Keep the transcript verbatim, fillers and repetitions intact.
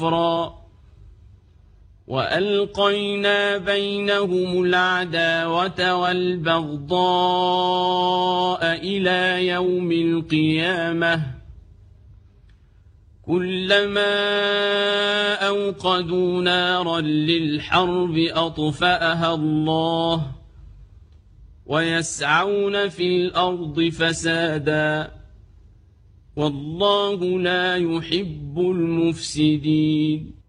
كفرا وألقينا بينهم العداوة والبغضاء إلى يوم القيامة كلما أوقدوا نارا للحرب أطفأها الله ويسعون في الأرض فسادا والله لا يحب المفسدين